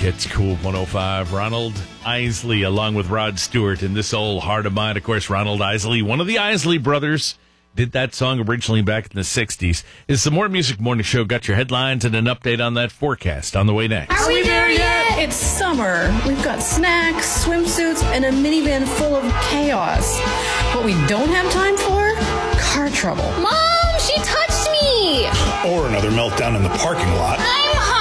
It's Cool 105. Ronald Isley along with Rod Stewart in This Old Heart of Mine. Of course, Ronald Isley, one of the Isley brothers, did that song originally back in the 60s. Is the More Music Morning Show got your headlines and an update on that forecast on the way next? Are we there yet? It's summer. We've got snacks, swimsuits, and a minivan full of chaos. What we don't have time for? Car trouble. Mom, she touched me! Or another meltdown in the parking lot. I'm